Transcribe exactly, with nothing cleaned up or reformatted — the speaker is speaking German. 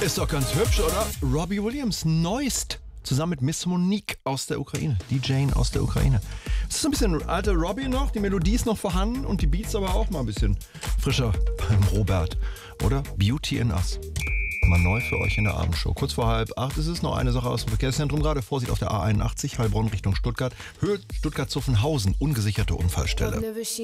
Ist doch ganz hübsch, oder? Robbie Williams, neuest. Zusammen mit Miss Monique aus der Ukraine. Die Jane aus der Ukraine. Es ist so ein bisschen alter Robbie noch, die Melodie ist noch vorhanden und die Beats aber auch mal ein bisschen frischer beim Robert. Oder? Beauty in Us. Mal neu für euch in der Abendshow. Kurz vor halb acht ist es noch eine Sache aus dem Verkehrszentrum. Gerade Vorsicht auf der A einundachtzig, Heilbronn Richtung Stuttgart. Höhe Stuttgart-Zuffenhausen, ungesicherte Unfallstelle.